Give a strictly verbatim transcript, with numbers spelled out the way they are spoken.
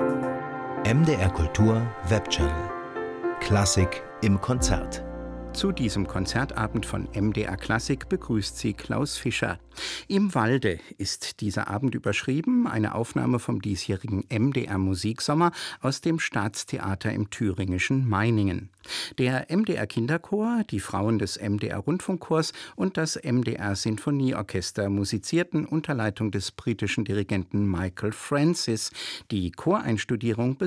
M D R Kultur Webchannel. Klassik im Konzert. Zu diesem Konzertabend von M D R Klassik begrüßt Sie Klaus Fischer. Im Walde ist dieser Abend überschrieben, eine Aufnahme vom diesjährigen M D R Musiksommer aus dem Staatstheater im thüringischen Meiningen. Der M D R Kinderchor, die Frauen des M D R Rundfunkchors und das M D R Sinfonieorchester musizierten unter Leitung des britischen Dirigenten Michael Francis. Die Choreinstudierung